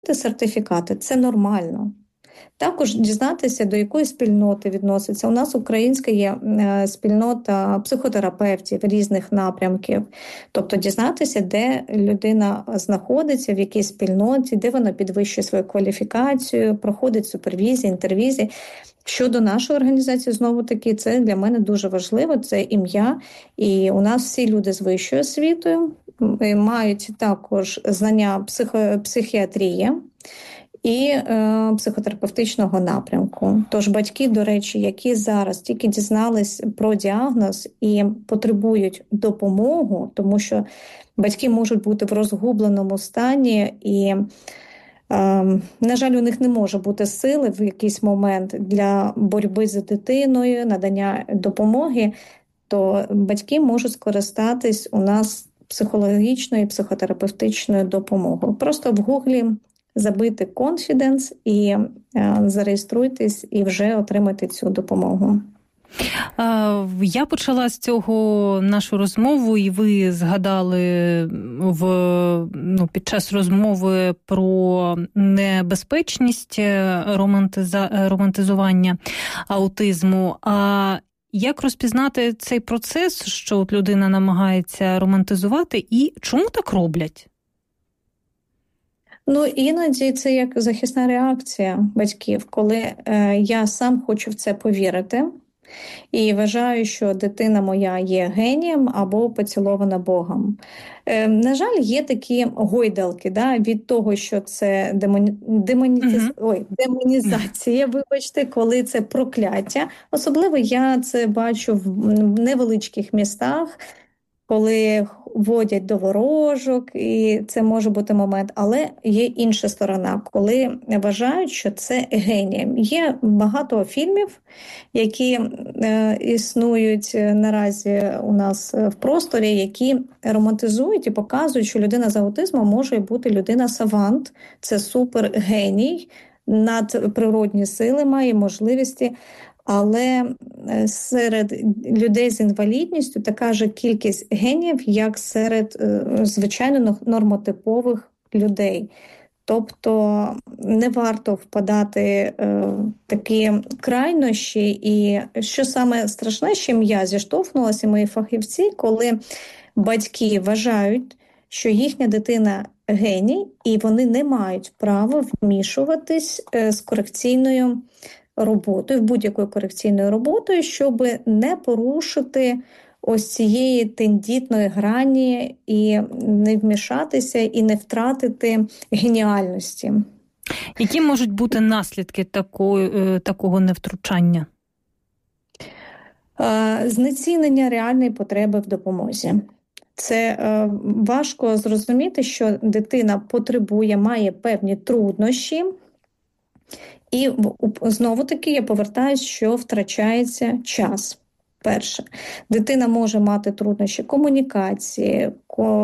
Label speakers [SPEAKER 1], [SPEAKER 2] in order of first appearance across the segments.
[SPEAKER 1] сертифікати – це нормально. Також дізнатися, до якої спільноти відноситься. У нас українська є спільнота психотерапевтів різних напрямків. Тобто дізнатися, де людина знаходиться, в якій спільноті, де вона підвищує свою кваліфікацію, проходить супервізії, інтервізії. Щодо нашої організації, знову-таки, це для мене дуже важливо, це ім'я. І у нас всі люди з вищою освітою мають також знання психіатрії і психотерапевтичного напрямку. Тож батьки, до речі, які зараз тільки дізнались про діагноз і потребують допомогу, тому що батьки можуть бути в розгубленому стані і, на жаль, у них не може бути сили в якийсь момент для боротьби з дитиною, надання допомоги, то батьки можуть скористатись у нас психологічною і психотерапевтичною допомогою. Просто в Гуглі забити «Confidence» і зареєструйтесь, і вже отримати цю допомогу.
[SPEAKER 2] Я почала з цього нашу розмову, і ви згадали під час розмови про небезпечність романтизування аутизму. А як розпізнати цей процес, що от людина намагається романтизувати, і чому так роблять?
[SPEAKER 1] Іноді це як захисна реакція батьків, коли я сам хочу в це повірити і вважаю, що дитина моя є генієм або поцілована Богом. На жаль, є такі гойдалки від того, що це демонізація, вибачте, коли це прокляття. Особливо я це бачу в невеличких містах, коли водять до ворожок, і це може бути момент. Але є інша сторона, коли вважають, що це генієм. Є багато фільмів, які існують наразі у нас в просторі, які романтизують і показують, що людина з аутизмом може бути людина-савант, це супергеній, надприродні сили має, можливості. Але серед людей з інвалідністю така ж кількість геніїв, як серед, звичайно, нормотипових людей. Тобто не варто впадати в такі крайнощі. І що саме страшне, з чим я зіштовхнулася, мої фахівці, коли батьки вважають, що їхня дитина геній, і вони не мають права вмішуватись з корекційною роботою, в будь-якою корекційною роботою, щоб не порушити ось цієї тендітної грані і не вмішатися, і не втратити геніальності.
[SPEAKER 2] Які можуть бути наслідки такого невтручання?
[SPEAKER 1] Знецінення реальної потреби в допомозі. Це важко зрозуміти, що дитина потребує, має певні труднощі, і знову-таки я повертаюсь, що втрачається час. Перше, дитина може мати труднощі комунікації,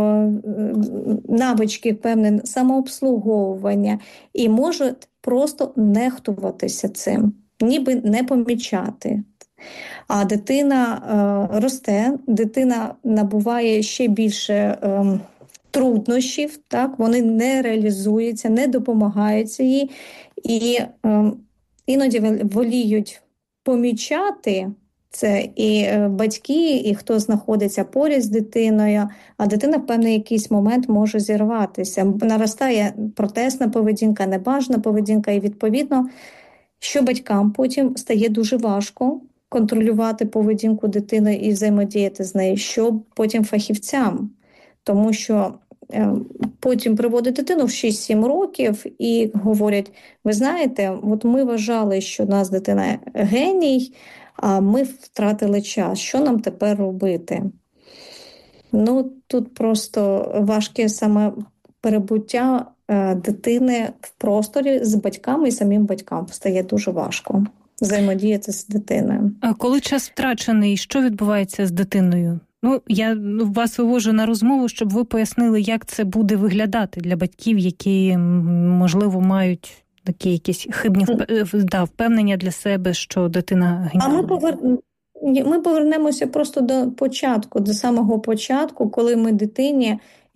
[SPEAKER 1] навички певне самообслуговування і може просто нехтуватися цим, ніби не помічати. А дитина росте, дитина набуває ще більше труднощів, так? Вони не реалізуються, не допомагаються їй. І іноді воліють помічати це і батьки, і хто знаходиться поряд з дитиною, а дитина в певний якийсь момент може зірватися. Наростає протестна поведінка, небажана поведінка, і відповідно, що батькам потім стає дуже важко контролювати поведінку дитини і взаємодіяти з нею, що потім фахівцям, тому що потім приводить дитину в 6-7 років і говорять, ви знаєте, от ми вважали, що у нас дитина геній, а ми втратили час. Що нам тепер робити? Тут просто важке саме перебуття дитини в просторі з батьками і самим батькам стає дуже важко взаємодіяти з дитиною.
[SPEAKER 2] А коли час втрачений, що відбувається з дитиною? Я вас вивожу на розмову, щоб ви пояснили, як це буде виглядати для батьків, які, можливо, мають такі якісь хибні впевнення для себе, що дитина геніальна.
[SPEAKER 1] Ми повернемося просто до початку, до самого початку, коли ми дитині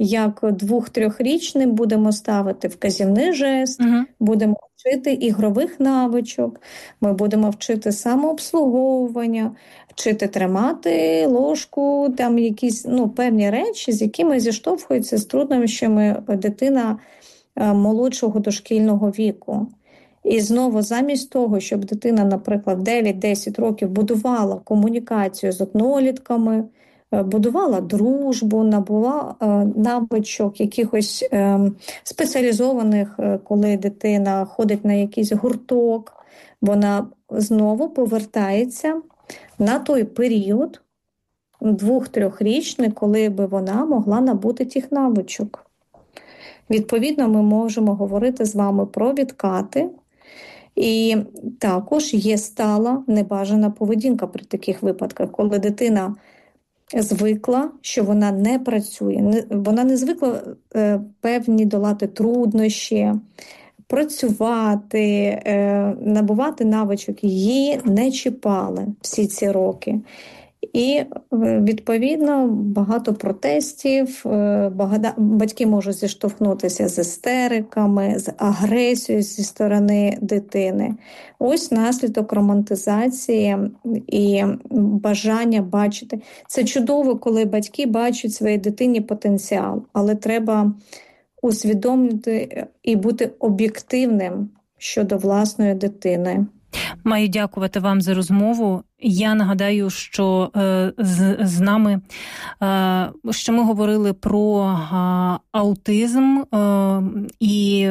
[SPEAKER 1] як 2-3-річним будемо ставити вказівний жест, будемо вчити ігрових навичок, ми будемо вчити самообслуговування, вчити тримати ложку, там якісь певні речі, з якими зіштовхується з труднощами дитина молодшого дошкільного віку. І знову, замість того, щоб дитина, наприклад, 9-10 років будувала комунікацію з однолітками, будувала дружбу, набула навичок якихось спеціалізованих, коли дитина ходить на якийсь гурток, вона знову повертається на той період 2-3-річний, коли би вона могла набути тих навичок. Відповідно, ми можемо говорити з вами про відкати. І також є стала небажана поведінка при таких випадках, коли дитина звикла, що вона не працює, вона не звикла певні долати труднощі, працювати, набувати навичок, її не чіпали всі ці роки. І, відповідно, багато протестів, батьки можуть зіштовхнутися з істериками, з агресією зі сторони дитини. Ось наслідок романтизації і бажання бачити. Це чудово, коли батьки бачать своїй дитині потенціал, але треба усвідомити і бути об'єктивним щодо власної дитини.
[SPEAKER 2] Маю дякувати вам за розмову. Я нагадаю, що з нами, що ми говорили про аутизм і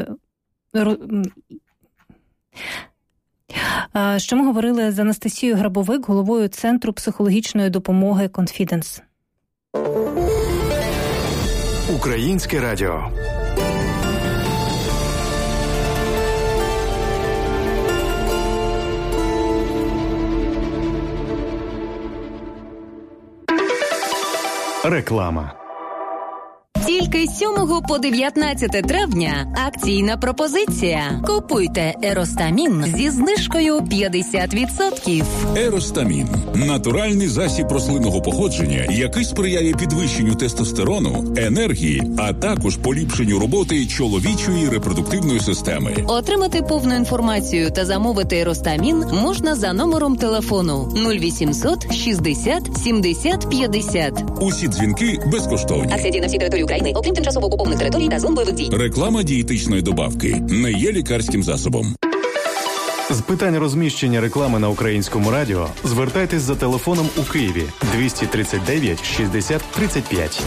[SPEAKER 2] що ми говорили з Анастасією Грабовик, головою Центру психологічної допомоги «Конфіденс».
[SPEAKER 3] Українське радіо. Реклама.
[SPEAKER 4] Тільки з 7 по 19 травня акційна пропозиція. Купуйте Еростамін зі знижкою 50%.
[SPEAKER 5] Еростамін – натуральний засіб рослинного походження, який сприяє підвищенню тестостерону, енергії, а також поліпшенню роботи чоловічої репродуктивної системи.
[SPEAKER 4] Отримати повну інформацію та замовити Еростамін можна за номером телефону 0800 60 70 50.
[SPEAKER 5] Усі дзвінки безкоштовні.
[SPEAKER 4] Акція діє на всій території України, окрім тимчасово окупованих територій та зон бойових дій.
[SPEAKER 5] Реклама дієтичної добавки не є лікарським засобом.
[SPEAKER 3] З питань розміщення реклами на Українському радіо звертайтесь за телефоном у Києві 239 60 35.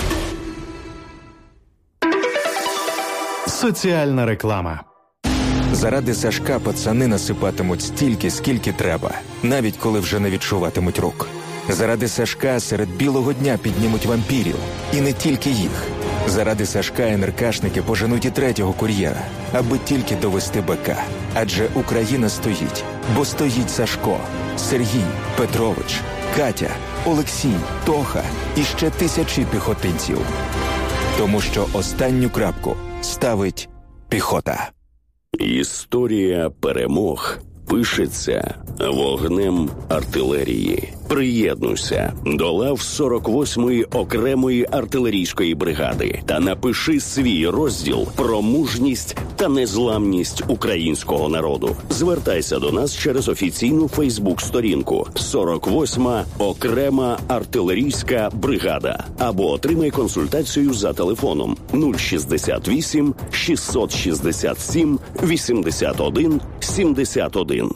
[SPEAKER 3] Соціальна реклама.
[SPEAKER 6] Заради Сашка пацани насипатимуть стільки, скільки треба, навіть коли вже не відчуватимуть рук. Заради Сашка серед білого дня піднімуть вампірів. І не тільки їх. Заради Сашка НРКшники поженуть і третього кур'єра, аби тільки довести БК. Адже Україна стоїть, бо стоїть Сашко, Сергій, Петрович, Катя, Олексій, Тоха і ще тисячі піхотинців. Тому що останню крапку ставить піхота.
[SPEAKER 7] Історія перемог пишеться вогнем артилерії. Приєднуйся до лав 48-ї окремої артилерійської бригади та напиши свій розділ про мужність та незламність українського народу. Звертайся до нас через офіційну Фейсбук-сторінку 48-ма окрема артилерійська бригада або отримай консультацію за телефоном 068 667 81 71.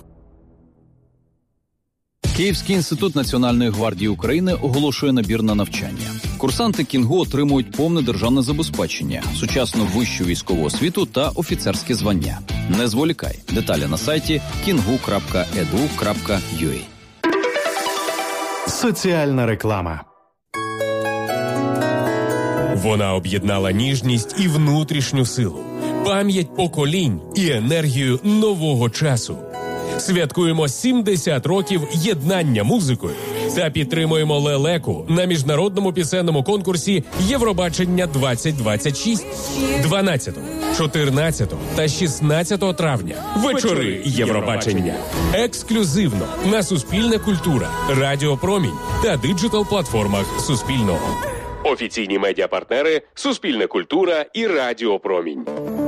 [SPEAKER 8] Київський інститут Національної гвардії України оголошує набір на навчання. Курсанти Кінгу отримують повне державне забезпечення, сучасну вищу військову освіту та офіцерське звання. Не зволікай. Деталі на сайті kingu.edu.ua.
[SPEAKER 3] Соціальна реклама.
[SPEAKER 9] Вона об'єднала ніжність і внутрішню силу, пам'ять поколінь і енергію нового часу. Святкуємо 70 років єднання музикою та підтримуємо лелеку на міжнародному пісенному конкурсі «Євробачення-2026» 12, 14 та 16 травня. Вечори Євробачення. Ексклюзивно на Суспільна культура, Радіо Промінь та диджитал-платформах Суспільного. Офіційні медіапартнери – Суспільна культура і Радіо Промінь.